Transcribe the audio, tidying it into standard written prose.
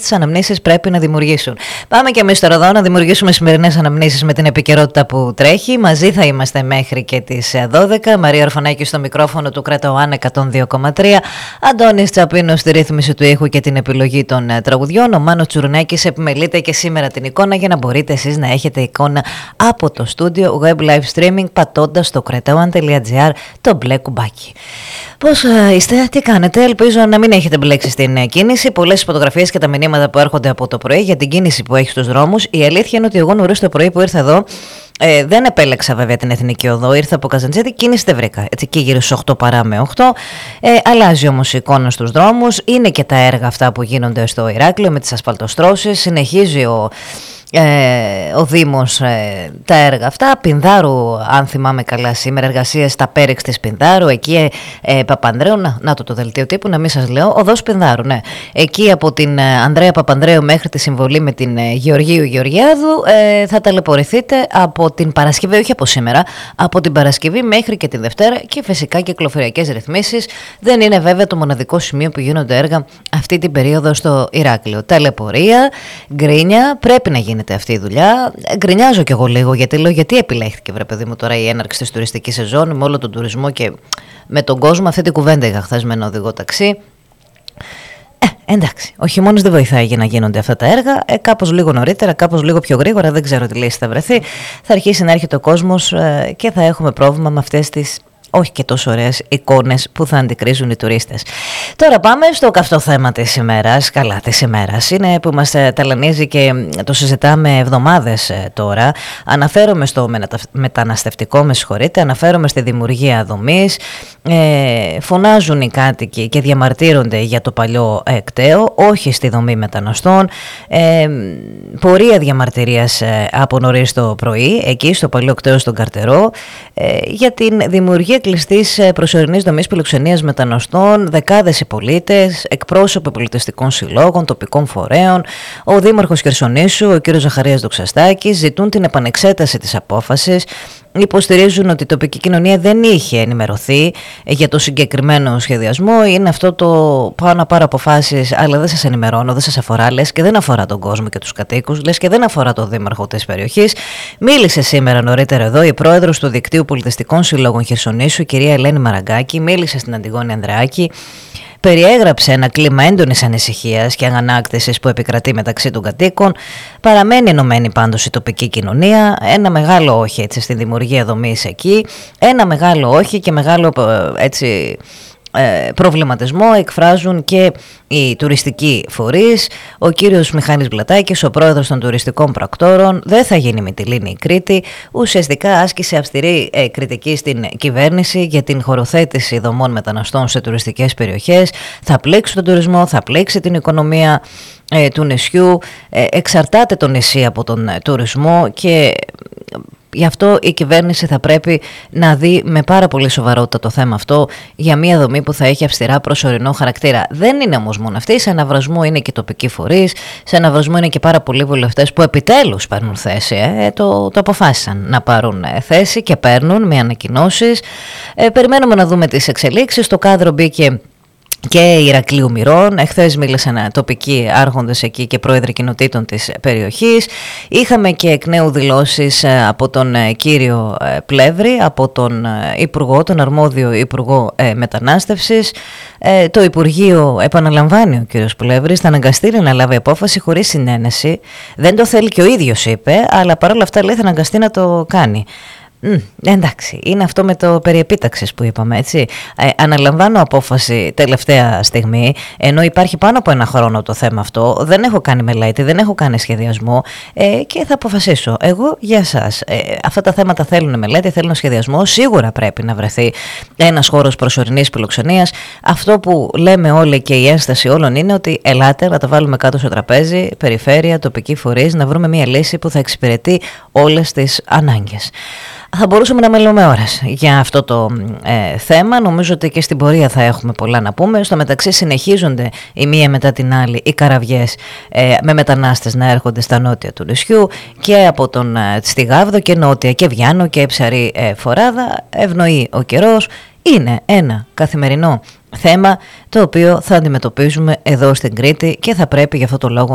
τις αναμνήσεις πρέπει να δημιουργήσουν. Πάμε και εμείς τώρα εδώ να δημιουργήσουμε σημερινές αναμνήσεις με την επικαιρότητα που τρέχει. Μαζί θα είμαστε μέχρι και τις 12. Μαρία Ορφανάκη στο μικρόφωνο του Κρέτο Αν 102,3. Αντώνης Τσαπίνος στη ρύθμιση του ήχου και την επιλογή των τραγουδιών. Ο Μάνος Τσουρνάκης επιμελείται και σήμερα την εικόνα για να μπορείτε εσείς να έχετε εικόνα από το στούντιο web live streaming πατώντας στο kretoan.gr το μπλε κουμπάκι. Πώς είστε, τι κάνετε, ελπίζω να μην έχετε μπλέξει στην κίνηση. Πολλές φωτογραφίες και τα μηνύματα που έρχονται από το πρωί για την κίνηση που έχει στους δρόμους. Η αλήθεια είναι ότι εγώ νωρίς το πρωί που ήρθα εδώ δεν επέλεξα βέβαια την Εθνική Οδό, ήρθα από Καζαντζέτη, κίνηση δεν βρήκα. Έτσι εκεί γύρω στις 8 παρά με 8. Αλλάζει όμως η εικόνα στους δρόμους. Είναι και τα έργα αυτά που γίνονται στο Ηράκλειο με τις ασφαλτοστρώσεις. Συνεχίζει ο Δήμος τα έργα αυτά. Πινδάρου, αν θυμάμαι καλά σήμερα, εργασίες στα Πέριξ της Πινδάρου, εκεί Παπανδρέου, να το δελτίο τύπου, να μην σας λέω, οδός Πινδάρου, ναι. Εκεί από την Ανδρέα Παπανδρέου μέχρι τη συμβολή με την Γεωργίου Γεωργιάδου θα ταλαιπωρηθείτε από την Παρασκευή, όχι από σήμερα, από την Παρασκευή μέχρι και τη Δευτέρα, και φυσικά κυκλοφοριακές ρυθμίσεις. Δεν είναι βέβαια το μοναδικό σημείο που γίνονται έργα αυτή την περίοδο στο Ηράκλειο. Ταλαιπωρία, γκρίνια, πρέπει να γίνεται αυτή η δουλειά. Γκρινιάζω κι εγώ λίγο, γιατί λέω γιατί επιλέχθηκε, βρε παιδί μου, τώρα η έναρξη της τουριστικής σεζόν με όλο τον τουρισμό και με τον κόσμο. Αυτή την κουβέντα είχα χθες με ένα οδηγό ταξί. Εντάξει, ο χειμώνας δεν βοηθάει για να γίνονται αυτά τα έργα. Κάπως λίγο νωρίτερα, κάπως λίγο πιο γρήγορα, δεν ξέρω τι λύση θα βρεθεί. Θα αρχίσει να έρχεται ο κόσμος και θα έχουμε πρόβλημα με αυτές τις όχι και τόσο ωραίες εικόνες που θα αντικρίζουν οι τουρίστες. Τώρα πάμε στο καυτό θέμα της ημέρας. Καλά, της ημέρας είναι που μας ταλανίζει και το συζητάμε εβδομάδες τώρα. Αναφέρομαι στο μεταναστευτικό, με συγχωρείτε, αναφέρομαι στη δημιουργία δομής. Φωνάζουν οι κάτοικοι και διαμαρτύρονται για το παλιό κτέο, όχι στη δομή μεταναστών. Πορεία διαμαρτυρίας από νωρίς το πρωί, εκεί στο παλιό κτέο στον Καρτερό, για την δημιουργία κλειστής προσωρινής δομής φιλοξενίας μεταναστών. Δεκάδες οι πολίτες, εκπρόσωποι πολιτιστικών συλλόγων, τοπικών φορέων, ο Δήμαρχος Χερσονήσου, ο κ. Ζαχαρίας Δοξαστάκης, ζητούν την επανεξέταση της απόφασης. Υποστηρίζουν ότι η τοπική κοινωνία δεν είχε ενημερωθεί για το συγκεκριμένο σχεδιασμό. Είναι αυτό το πάω να πάρω αποφάσεις, αλλά δεν σας ενημερώνω, δεν σας αφορά, λες και δεν αφορά τον κόσμο και τους κατοίκους, λες και δεν αφορά τον δήμαρχο της περιοχής. Μίλησε σήμερα νωρίτερα εδώ η πρόεδρος του Δικτύου Πολιτιστικών Συλλόγων Χερσονήσου, η κυρία Ελένη Μαραγκάκη, μίλησε στην Αντιγόνη Ανδρεάκη. Περιέγραψε ένα κλίμα έντονης ανησυχίας και αγανάκτησης που επικρατεί μεταξύ των κατοίκων. Παραμένει ενωμένη πάντως η τοπική κοινωνία. Ένα μεγάλο όχι έτσι στη δημιουργία δομής εκεί. Ένα μεγάλο όχι και μεγάλο έτσι προβληματισμό εκφράζουν και οι τουριστικοί φορείς. Ο κύριος Μιχάλης Βλατάκης, ο πρόεδρος των τουριστικών πρακτόρων, δεν θα γίνει Μυτιλήνη η Κρήτη. Ουσιαστικά άσκησε αυστηρή κριτική στην κυβέρνηση για την χωροθέτηση δομών μεταναστών σε τουριστικές περιοχές. Θα πλήξει τον τουρισμό, θα πλήξει την οικονομία του νησιού. Εξαρτάται το νησί από τον τουρισμό και γι' αυτό η κυβέρνηση θα πρέπει να δει με πάρα πολύ σοβαρότητα το θέμα αυτό για μια δομή που θα έχει αυστηρά προσωρινό χαρακτήρα. Δεν είναι όμως μόνο αυτή, σε αναβρασμό είναι και τοπικοί φορείς, σε αναβρασμό είναι και πάρα πολλοί βουλευτές που επιτέλους παίρνουν θέση. Το αποφάσισαν να πάρουν θέση και παίρνουν με ανακοινώσεις. Περιμένουμε να δούμε τις εξελίξεις. Στο κάδρο μπήκε και Ηρακλείου Μυρών. Εχθές μίλησαν τοπικοί άρχοντες εκεί και πρόεδροι κοινοτήτων της περιοχής. Είχαμε και εκ νέου δηλώσεις από τον κύριο Πλεύρη, από τον Υπουργό, τον αρμόδιο Υπουργό Μετανάστευσης. Το Υπουργείο, επαναλαμβάνει ο κύριος Πλεύρης, θα αναγκαστεί να λάβει απόφαση χωρίς συνένεση. Δεν το θέλει και ο ίδιος, είπε, αλλά παρόλα αυτά λέει θα αναγκαστεί να το κάνει. Εντάξει, είναι αυτό με το περί επίταξης που είπαμε, έτσι. Αναλαμβάνω απόφαση τελευταία στιγμή, ενώ υπάρχει πάνω από ένα χρόνο το θέμα αυτό. Δεν έχω κάνει μελέτη, δεν έχω κάνει σχεδιασμό και θα αποφασίσω. Εγώ για εσάς. Αυτά τα θέματα θέλουν μελέτη, θέλουν σχεδιασμό. Σίγουρα πρέπει να βρεθεί ένας χώρος προσωρινής φιλοξενίας. Αυτό που λέμε όλοι και η ένσταση όλων είναι ότι ελάτε να τα βάλουμε κάτω στο τραπέζι, περιφέρεια, τοπικοί φορείς, να βρούμε μια λύση που θα εξυπηρετεί όλες τις ανάγκες. Θα μπορούσαμε να μιλούμε ώρες για αυτό το θέμα. Νομίζω ότι και στην πορεία θα έχουμε πολλά να πούμε. Στο μεταξύ συνεχίζονται η μία μετά την άλλη οι καραβιές με μετανάστες να έρχονται στα νότια του νησιού και από τον Στιγάβδο και νότια και Βιάνο και Ψαρή Φοράδα. Ευνοεί ο καιρός. Είναι ένα καθημερινό θέμα το οποίο θα αντιμετωπίζουμε εδώ στην Κρήτη και θα πρέπει για αυτό το λόγο